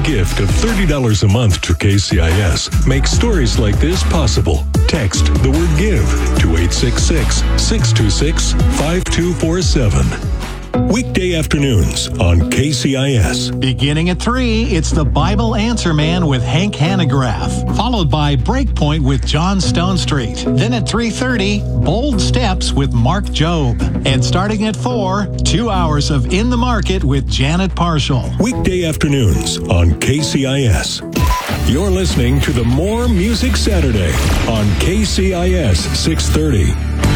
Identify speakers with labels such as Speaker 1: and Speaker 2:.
Speaker 1: gift of $30 a month to KCIS. Make stories like this possible. Text the word GIVE to 866-626-5247. Weekday afternoons on KCIS.
Speaker 2: Beginning at 3, it's the Bible Answer Man with Hank Hanegraaff, followed by Breakpoint with John Stonestreet. Then at 3:30, Bold Steps with Mark Jobe. And starting at 4, 2 hours of In the Market with Janet Parshall.
Speaker 1: Weekday afternoons on KCIS. You're listening to the More Music Saturday on KCIS 630.